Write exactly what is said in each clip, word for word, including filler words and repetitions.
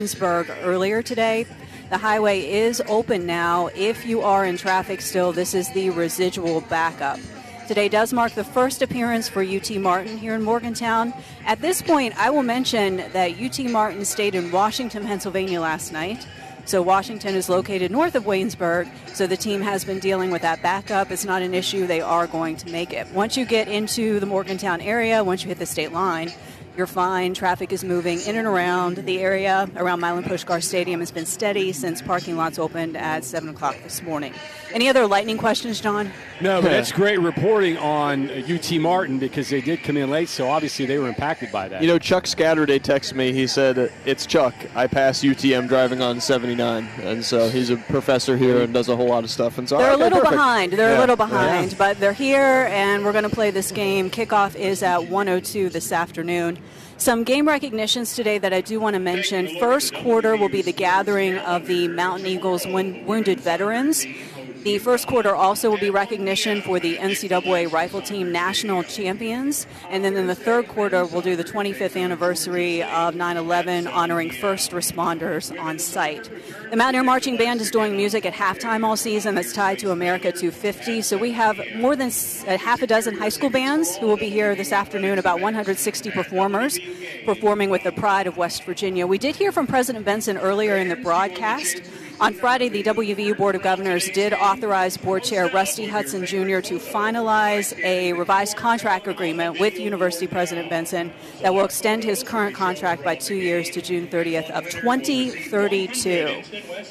Williamsburg earlier today. The highway is open now. If you are in traffic still, this is the residual backup. Today does mark the first appearance for U T Martin here in Morgantown. At this point, I will mention that U T Martin stayed in Washington, Pennsylvania last night. So Washington is located north of Waynesburg, so the team has been dealing with that backup. It's not an issue. They are going to make it. Once you get into the Morgantown area, once you hit the state line, you're fine. Traffic is moving in and around the area. Around Milan Puskar Stadium has been steady since parking lots opened at seven o'clock this morning. Any other lightning questions, John? No, but that's great reporting on U T Martin because they did come in late, so obviously they were impacted by that. You know, Chuck Scatterday texted me. He said, it's Chuck. I pass U T M driving on seventy-nine. And so he's a professor here and does a whole lot of stuff. And so They're okay, a little perfect. behind. They're yeah. a little behind, yeah. but they're here, and we're going to play this game. Kickoff is at one oh two this afternoon. Some game recognitions today that I do want to mention. First quarter will be the gathering of the Mountain Eagles wounded veterans. The first quarter also will be recognition for the N C double A Rifle Team National Champions. And then in the third quarter, we'll do the twenty-fifth anniversary of nine eleven, honoring first responders on site. The Mountaineer Marching Band is doing music at halftime all season that's tied to America two fifty. So we have more than a half a dozen high school bands who will be here this afternoon, about one hundred sixty performers performing with the pride of West Virginia. We did hear from President Benson earlier in the broadcast. On Friday, the W V U Board of Governors did authorize Board Chair Rusty Hudson Junior to finalize a revised contract agreement with University President Benson that will extend his current contract by two years to June thirtieth of twenty thirty-two.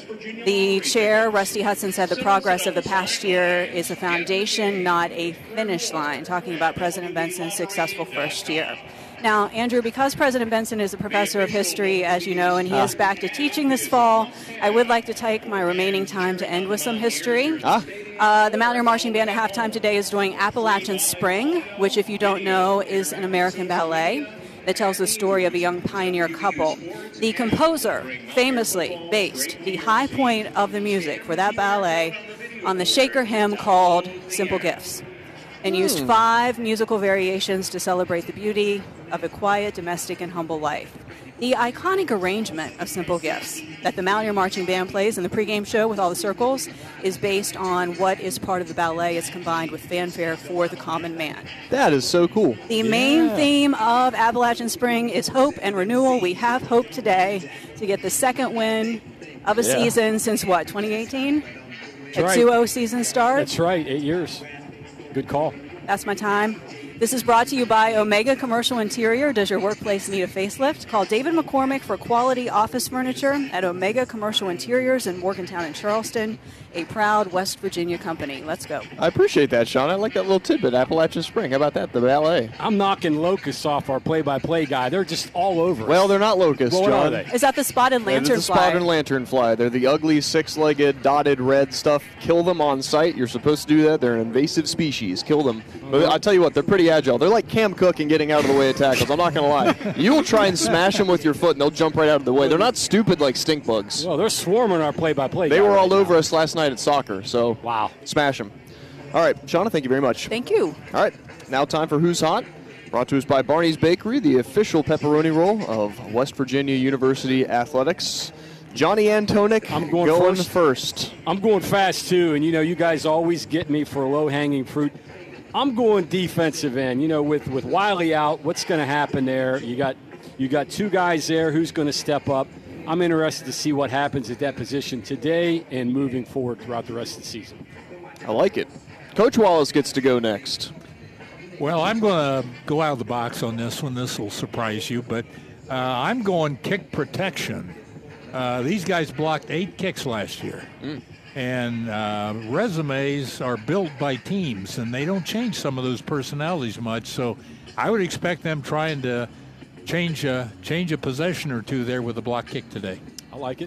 The chair, Rusty Hudson, said the progress of the past year is a foundation, not a finish line, talking about President Benson's successful first year. Now, Andrew, because President Benson is a professor of history, as you know, and he ah. is back to teaching this fall, I would like to take my remaining time to end with some history. Ah. Uh, the Mountaineer Marching Band at halftime today is doing Appalachian Spring, which, if you don't know, is an American ballet that tells the story of a young pioneer couple. The composer famously based the high point of the music for that ballet on the Shaker hymn called Simple Gifts, and used hmm. five musical variations to celebrate the beauty of a quiet, domestic, and humble life. The iconic arrangement of Simple Gifts that the Mountaineer Marching Band plays in the pregame show with all the circles is based on what is part of the ballet. It's combined with fanfare for the common man. That is so cool. The yeah. main theme of Appalachian Spring is hope and renewal. We have hope today to get the second win of a yeah. season since, what, twenty eighteen? That's a right. two oh season start? That's right, eight years. Good call. That's my time. This is brought to you by Omega Commercial Interior. Does your workplace need a facelift? Call David McCormick for quality office furniture at Omega Commercial Interiors in Morgantown and Charleston, a proud West Virginia company. Let's go. I appreciate that, Sean. I like that little tidbit, Appalachian Spring. How about that, the ballet? I'm knocking locusts off our play-by-play guy. They're just all over us. Well, they're not locusts, well, what John. are they? Is that the spotted They're lantern the fly? spotted lanternfly. They're the ugly, six-legged, dotted red stuff. Kill them on sight. You're supposed to do that. They're an invasive species. Kill them. But I'll tell you what, they're pretty agile. They're like Cam Cook and getting out of the way of tackles. I'm not going to lie. You will try and smash them with your foot, and they'll jump right out of the way. They're not stupid like stink bugs. Well, they're swarming our play-by-play They guy were right all now. over us last night at soccer, so wow. Smash them. All right, Shauna, thank you very much. Thank you. All right, now time for Who's Hot. Brought to us by Barney's Bakery, the official pepperoni roll of West Virginia University Athletics. Johnny Antonic I'm going, going first. first. I'm going fast, too, and, you know, you guys always get me for low-hanging fruit. I'm going defensive end. You know, with, with Wiley out, what's going to happen there? You got you got two guys there. Who's going to step up? I'm interested to see what happens at that position today and moving forward throughout the rest of the season. I like it. Coach Wallace gets to go next. Well, I'm going to go out of the box on this one. This will surprise you, but uh, I'm going kick protection. Uh, these guys blocked eight kicks last year. Mm. And uh, resumes are built by teams, and they don't change some of those personalities much. So I would expect them trying to change a, change a possession or two there with a block kick today. I like it.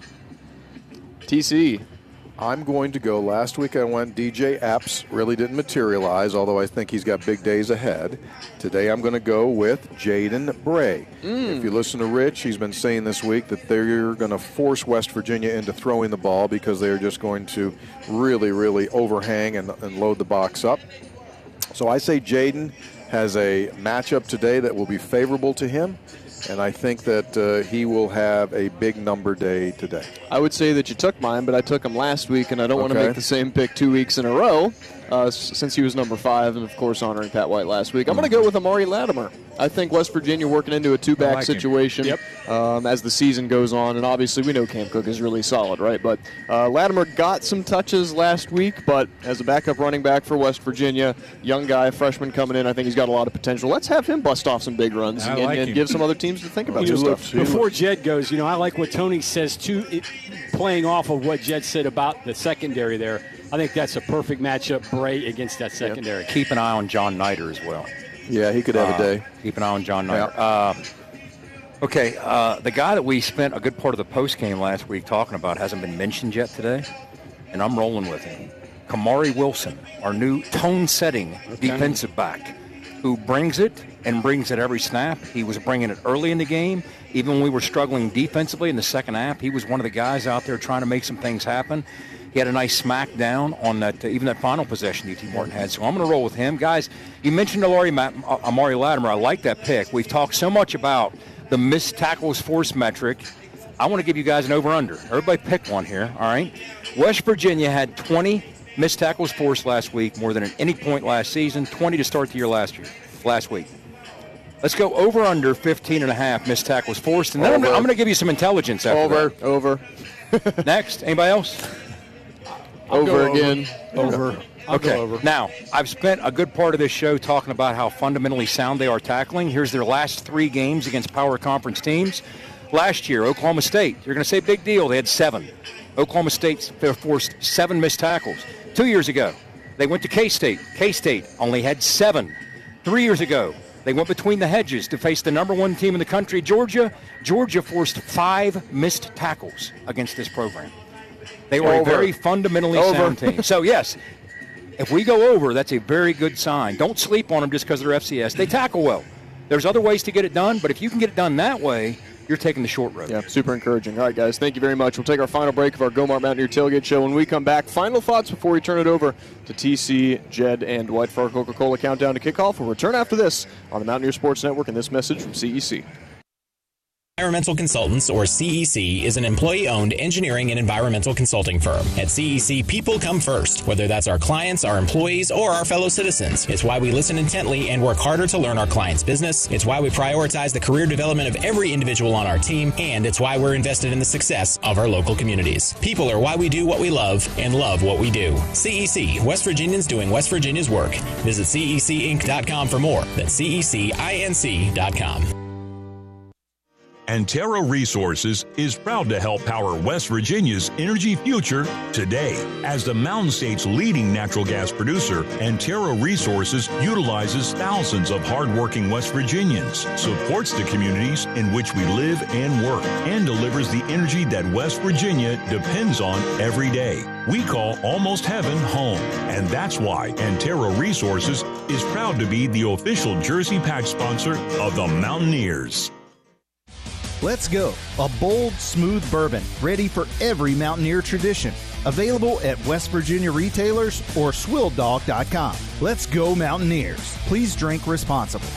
T C. I'm going to go. Last week I went D J Epps. Really didn't materialize, although I think he's got big days ahead. Today I'm going to go with Jaden Bray. Mm. If you listen to Rich, he's been saying this week that they're going to force West Virginia into throwing the ball because they're just going to really, really overhang and, and load the box up. So I say Jaden has a matchup today that will be favorable to him. and I think that uh, he will have a big number day today. I would say that you took mine, but I took him last week, and I don't want to Okay. make the same pick two weeks in a row uh, s- since he was number five, and, of course, honoring Pat White last week. I'm going to go with Amari Latimer. I think West Virginia working into a two-back I like him. situation Yep. um, as the season goes on, and obviously we know Cam Cook is really solid, right? But uh, Latimer got some touches last week, but as a backup running back for West Virginia, young guy, freshman coming in, I think he's got a lot of potential. Let's have him bust off some big runs I and, like and him. give some other teams to think about You some know, stuff. before Jed goes, you know, I like what Tony says too, it, playing off of what Jed said about the secondary there. I think that's a perfect matchup, Bray against that secondary. Keep an eye on John Nider as well. Yeah, he could have Uh, a day. Keep an eye on John Nider. Uh, okay, uh, the guy that we spent a good part of the post game last week talking about hasn't been mentioned yet today, and I'm rolling with him. Kamari Wilson, our new tone-setting defensive back, who brings it and brings it every snap. He was bringing it early in the game. Even when we were struggling defensively in the second half, he was one of the guys out there trying to make some things happen. He had a nice smack down on that, uh, even that final possession U T Martin had. So I'm going to roll with him. Guys, you mentioned Amari, Ma- uh, Amari Latimer. I like that pick. We've talked so much about the missed tackles force metric. I want to give you guys an over-under. Everybody pick one here, all right? West Virginia had twenty missed tackles forced last week, more than at any point last season, twenty to start the year last year, last week. Let's go over-under fifteen and a half missed tackles forced, and then I'm, Over. I'm going to give you some intelligence after Over, that. over, Next, anybody else? over again. Over. I'll Okay. go over. Now, I've spent a good part of this show talking about how fundamentally sound they are tackling. Here's their last three games against power conference teams. Last year, Oklahoma State, you're going to say big deal. They had seven. Oklahoma State forced seven missed tackles. Two years ago, they went to K-State. K-State only had seven. Three years ago, they went between the hedges to face the number one team in the country, Georgia. Georgia forced five missed tackles against this program. They were Over. a very fundamentally Over. sound team. So, yes, if we go over, that's a very good sign. Don't sleep on them just because they're F C S. They tackle well. There's other ways to get it done, but if you can get it done that way, you're taking the short road. Yeah, super encouraging. All right, guys, thank you very much. We'll take our final break of our Gomart Mountaineer Tailgate Show. When we come back, final thoughts before we turn it over to T C, Jed, and Dwight for our Coca-Cola Countdown to Kickoff. We'll return after this on the Mountaineer Sports Network, and this message from C E C. Environmental Consultants, or C E C, is an employee-owned engineering and environmental consulting firm. At C E C, people come first, whether that's our clients, our employees, or our fellow citizens. It's why we listen intently and work harder to learn our clients' business. It's why we prioritize the career development of every individual on our team, and it's why we're invested in the success of our local communities. People are why we do what we love and love what we do. C E C, West Virginians doing West Virginia's work. Visit C E C inc dot com for more. That's C E C inc dot com. Antero Resources is proud to help power West Virginia's energy future today. As the Mountain State's leading natural gas producer, Antero Resources utilizes thousands of hardworking West Virginians, supports the communities in which we live and work, and delivers the energy that West Virginia depends on every day. We call Almost Heaven home, and that's why Antero Resources is proud to be the official jersey patch sponsor of the Mountaineers. Let's go. A bold, smooth bourbon ready for every Mountaineer tradition. Available at West Virginia retailers or swill dog dot com. Let's go Mountaineers. Please drink responsibly.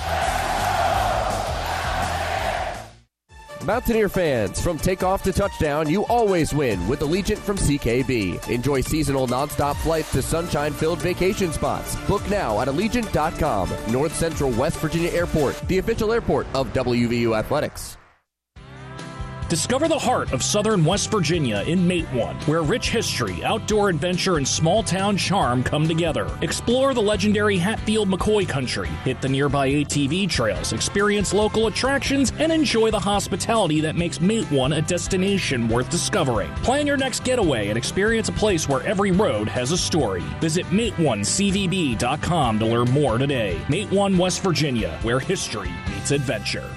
Mountaineer fans, from takeoff to touchdown, you always win with Allegiant from C K B. Enjoy seasonal nonstop flights to sunshine-filled vacation spots. Book now at Allegiant dot com. North Central West Virginia Airport, the official airport of W V U Athletics. Discover the heart of southern West Virginia in Matewan, where rich history, outdoor adventure, and small-town charm come together. Explore the legendary Hatfield-McCoy country, hit the nearby A T V trails, experience local attractions, and enjoy the hospitality that makes Matewan a destination worth discovering. Plan your next getaway and experience a place where every road has a story. Visit Matewan C V B dot com to learn more today. Matewan, West Virginia, where history meets adventure.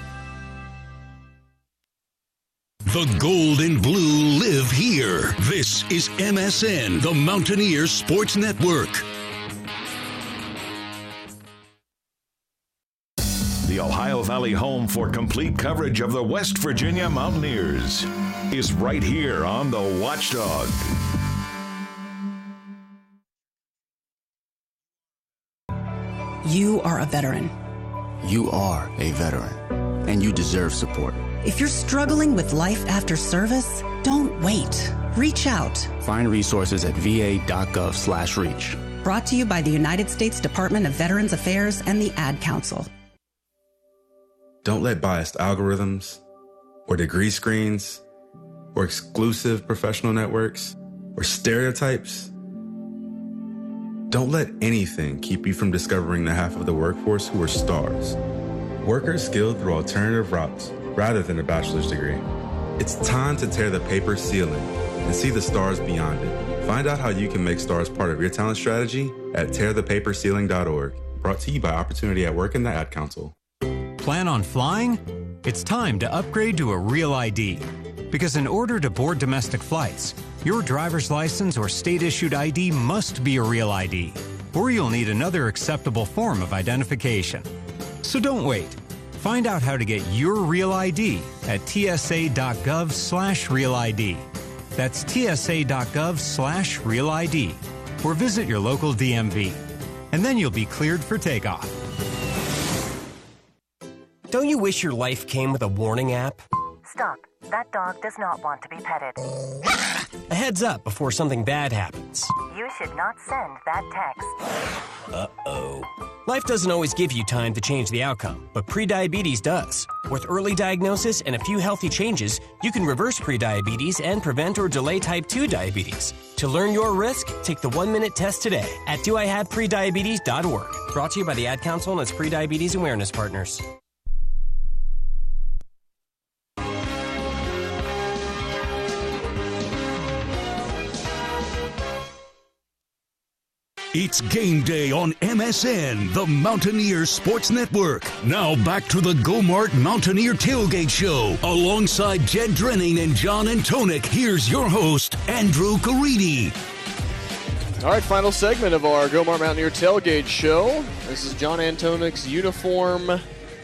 The gold and blue live here. This is M S N, the Mountaineer Sports Network. The Ohio Valley home for complete coverage of the West Virginia Mountaineers is right here on the Watchdog. You are a veteran. You are a veteran. and you deserve support. If you're struggling with life after service, don't wait. Reach out. Find resources at va.gov slash reach. Brought to you by the United States Department of Veterans Affairs and the Ad Council. Don't let biased algorithms or degree screens or exclusive professional networks or stereotypes. Don't let anything keep you from discovering the half of the workforce who are stars. Workers skilled through alternative routes rather than a bachelor's degree. It's time to tear the paper ceiling and see the stars beyond it. Find out how you can make stars part of your talent strategy at tear the paper ceiling dot org. Brought to you by Opportunity at Work and the Ad Council. Plan on flying? It's time to upgrade to a Real I D. Because in order to board domestic flights, your driver's license or state-issued I D must be a Real I D, or you'll need another acceptable form of identification. So don't wait. Find out how to get your Real I D at tsa.gov slash Real ID. That's tsa.gov slash Real ID. Or visit your local D M V. And then you'll be cleared for takeoff. Don't you wish your life came with a warning app? Stop. That dog does not want to be petted. A heads up before something bad happens. You should not send that text. Uh-oh. Life doesn't always give you time to change the outcome, but prediabetes does. With early diagnosis and a few healthy changes, you can reverse prediabetes and prevent or delay type two diabetes. To learn your risk, take the one-minute test today at do I have prediabetes dot org. Brought to you by the Ad Council and its prediabetes awareness partners. It's game day on M S N, the Mountaineer Sports Network. Now back to the Go-Mart Mountaineer Tailgate Show. Alongside Jed Drenning and John Antonik, here's your host, Andrew Caridi. All right, final segment of our Go-Mart Mountaineer Tailgate Show. This is John Antonik's uniform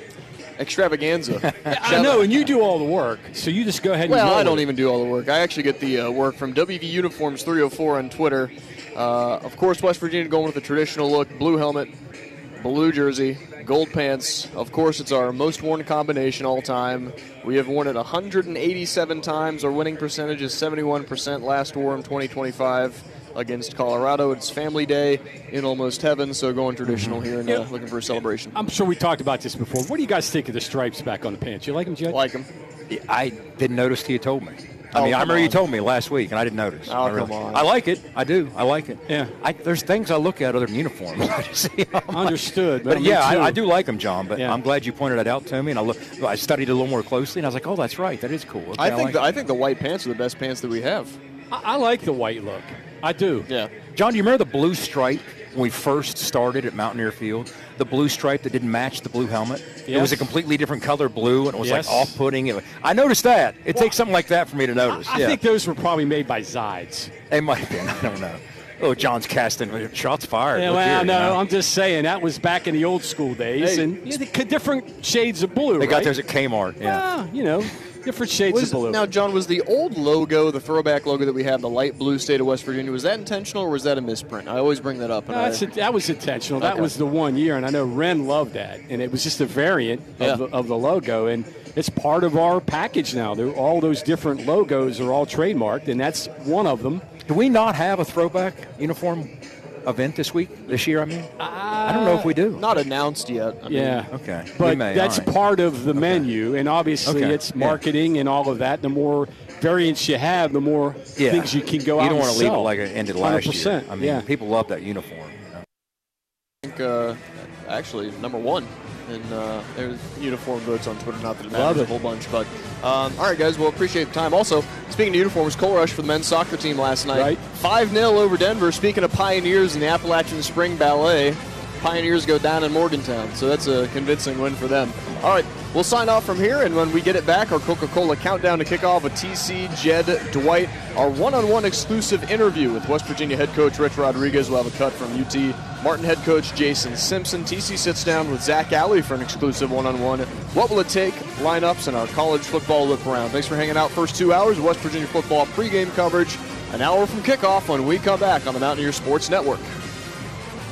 extravaganza. I know, and you do all the work, so you just go ahead and Well, roll I don't it. even do all the work. I actually get the uh, work from W V Uniforms three oh four on Twitter. Uh, of course, West Virginia going with the traditional look, blue helmet, blue jersey, gold pants. Of course, it's our most worn combination all time. We have worn it one hundred eighty-seven times. Our winning percentage is seventy-one percent. Last wore in twenty twenty-five against Colorado. It's family day in almost heaven, so going traditional here and uh, looking for a celebration. I'm sure we talked about this before. What do you guys think of the stripes back on the pants? You like them, Jed? Like them. I didn't notice till you told me. I Oh, mean, I come remember you on. told me last week, and I didn't notice. Oh, I really- come on. I like it. I do. I like it. Yeah. I, there's things I look at other than uniforms. I just see 'em. Understood. But Well, me yeah, too. I, I do like them, John. But Yeah. I'm glad you pointed that out to me, and I look. I studied it a little more closely, and I was like, oh, that's right. That is cool. Okay, I think like the, it. I think the white pants are the best pants that we have. I, I like the white look. I do. Yeah. John, do you remember the blue stripe when we first started at Mountaineer Field? The blue stripe that didn't match the blue helmet? It was a Yes. completely different color blue, and it was Yes. like off-putting. It- I noticed that. It takes something like that for me to notice. I yeah. think those were probably made by Zides. They might have been. I don't know. Oh, John's casting shots fired. Yeah, Look well, here, no, you know. I'm just saying that was back in the old school days, Hey. and yeah, the different shades of blue. They got right? theirs at Kmart. Yeah. Well, you know, different shades Was, of blue. now, John, was the old logo, the throwback logo that we have, the light blue state of West Virginia, was that intentional or was that a misprint? I always bring that up. and No, I- that's that was intentional. That Okay. was the one year, and I know Ren loved that, and it was just a variant Yeah. of, the, of the logo, and it's part of our package now. They're, all those different logos are all trademarked, and that's one of them. Do we not have a throwback uniform event this week, this year, I mean? I don't know if we do. Not announced yet. I mean, Yeah. Okay. We But may, that's all right. part of the menu, and obviously Okay. it's Yeah. marketing and all of that. The more variants you have, the more Yeah. things you can go you out don't and want to leave it sell. like it ended last one hundred percent. year. I mean, yeah. people love that uniform. You know? I think, uh, actually, number one in uh, there's uniform votes on Twitter. Not that it Love matters a it. whole bunch, but um, all right, guys. Well, appreciate the time. Also, speaking of uniforms, Coal Rush for the men's soccer team last night, Right. five nil over Denver. Speaking of Pioneers in the Appalachian Spring Ballet, Pioneers go down in Morgantown, so that's a convincing win for them. All right, we'll sign off from here, and when we get it back, our Coca-Cola countdown to kickoff with T C, Jed, Dwight, our one-on-one exclusive interview with West Virginia head coach Rich Rodriguez. We'll have a cut from U T. Martin head coach Jason Simpson. T C sits down with Zach Alley for an exclusive one-on-one. What will it take? Lineups and our college football look around. Thanks for hanging out. First two hours of West Virginia football pregame coverage. An hour from kickoff when we come back on the Mountaineer Sports Network.